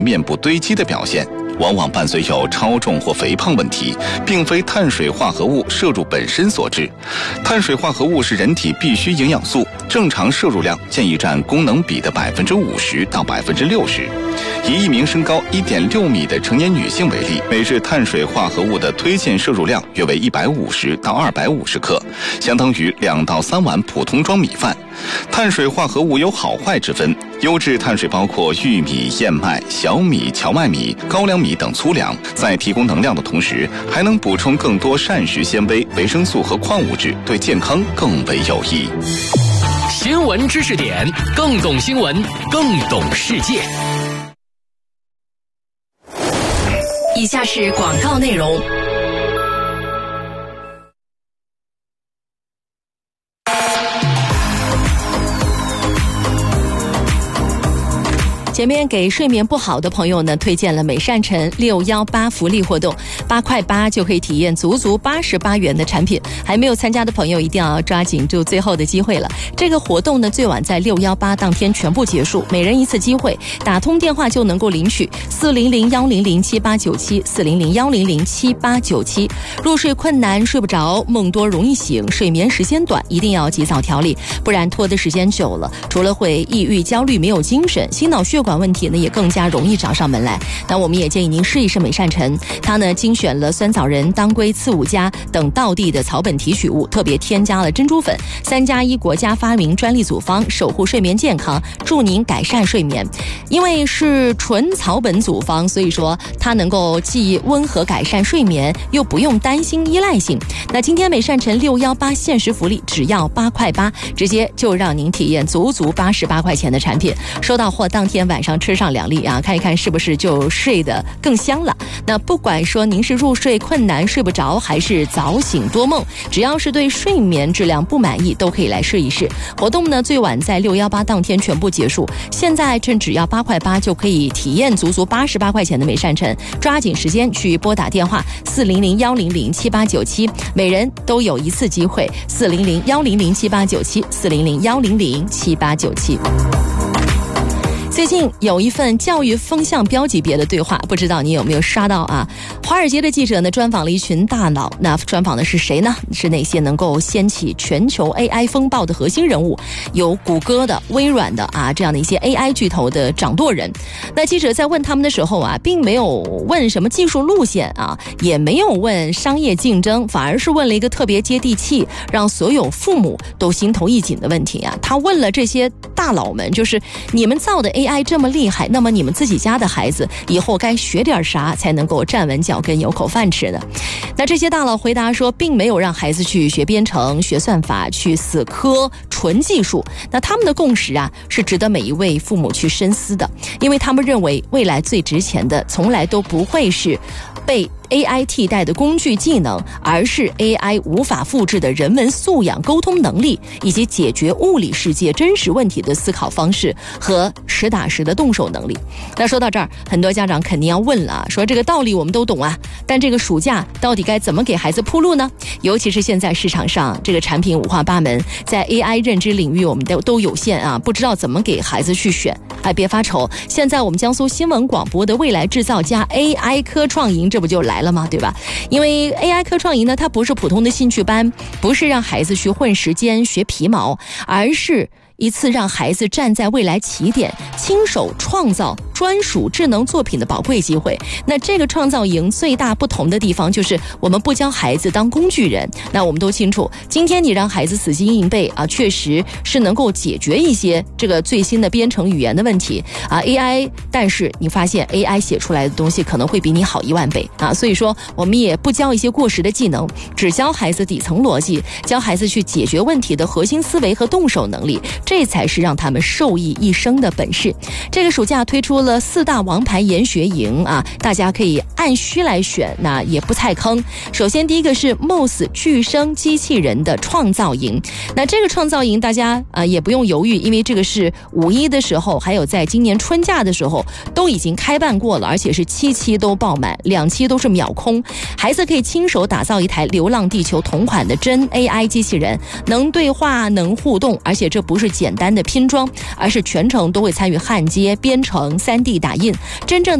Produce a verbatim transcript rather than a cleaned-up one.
面部堆积的表现，往往伴随有超重或肥胖问题，并非碳水化合物摄入本身所致。碳水化合物是人体必需营养素，正常摄入量建议占功能比的百分之五十到百分之六十。以一名身高一点六米的成年女性为例，每日碳水化合物的推荐摄入量约为一百五十到二百五十克，相当于两到三碗普通装米饭。碳水化合物有好坏之分，优质碳水包括玉米、燕麦、小米、荞麦米、高粱米等粗粮，在提供能量的同时，还能补充更多膳食纤维、维生素和矿物质，对健康更为有益。 新闻知识点，更懂新闻，更懂世界。 以下是广告内容。前面给睡眠不好的朋友呢，推荐了美善晨六一八福利活动，八块八就可以体验足足八十八元的产品。还没有参加的朋友一定要抓紧住最后的机会了。这个活动呢，最晚在六一八当天全部结束，每人一次机会，打通电话就能够领取四零零一零零七八九七四零零一零零七八九七。入睡困难、睡不着、梦多容易醒、睡眠时间短，一定要及早调理，不然拖的时间久了，除了会抑郁、焦虑、没有精神，心脑血管问题呢也更加容易找上门来。那我们也建议您试一试美善晨，它呢精选了酸枣仁、当归、刺五加等道地的草本提取物，特别添加了珍珠粉，三加一国家发明专利组方，守护睡眠健康，助您改善睡眠。因为是纯草本组方，所以说它能够既温和改善睡眠，又不用担心依赖性。那今天美善晨六一八限时福利只要八块八，直接就让您体验足足八十八块钱的产品。收到货当天晚上吃上两粒啊，看一看是不是就睡得更香了。那不管说您是入睡困难睡不着，还是早醒多梦，只要是对睡眠质量不满意，都可以来试一试。活动呢最晚在六一八当天全部结束，现在趁只要八块八就可以体验足足八十八块钱的美善晨，抓紧时间去拨打电话四零零一零零七八九七，每人都有一次机会，四零零一零零七八九七四零零一零零七八九七。最近有一份教育风向标级别的对话，不知道你有没有刷到啊？华尔街的记者呢专访了一群大佬，那专访的是谁呢？是那些能够掀起全球 A I 风暴的核心人物，有谷歌的、微软的啊这样的一些 A I 巨头的掌舵人。那记者在问他们的时候啊，并没有问什么技术路线啊，也没有问商业竞争，反而是问了一个特别接地气，让所有父母都心头一紧的问题啊。他问了这些大佬们，就是你们造的 A I A I 这么厉害，那么你们自己家的孩子以后该学点啥才能够站稳脚跟有口饭吃呢？那这些大佬回答说，并没有让孩子去学编程、学算法、去死磕纯技术。那他们的共识啊，是值得每一位父母去深思的，因为他们认为未来最值钱的从来都不会是被A I 替代的工具技能，而是 A I 无法复制的人文素养、沟通能力，以及解决物理世界真实问题的思考方式和实打实的动手能力。那说到这儿，很多家长肯定要问了，说这个道理我们都懂啊，但这个暑假到底该怎么给孩子铺路呢？尤其是现在市场上这个产品五花八门，在 A I 认知领域我们都都有限啊，不知道怎么给孩子去选。哎，别发愁，现在我们江苏新闻广播的未来制造家 A I 科创营，这不就来了吗？对吧？因为 A I 科创营呢，它不是普通的兴趣班，不是让孩子去混时间学皮毛，而是一次让孩子站在未来起点，亲手创造专属智能作品的宝贵机会。那这个创造营最大不同的地方就是我们不教孩子当工具人。那我们都清楚，今天你让孩子死记硬背啊，确实是能够解决一些这个最新的编程语言的问题啊 A I， 但是你发现 A I 写出来的东西可能会比你好一万倍啊。所以说我们也不教一些过时的技能，只教孩子底层逻辑，教孩子去解决问题的核心思维和动手能力，这才是让他们受益一生的本事。这个暑假推出了四大王牌研学营啊，大家可以按需来选，那也不踩坑。首先第一个是 M O S 具声机器人的创造营。那这个创造营大家啊、呃、也不用犹豫，因为这个是五一的时候，还有在今年春假的时候都已经开办过了，而且是七期都爆满，两期都是秒空。孩子可以亲手打造一台流浪地球同款的真 A I 机器人，能对话，能互动，而且这不是简单的拼装，而是全程都会参与焊接、编程、三三 D 打印，真正的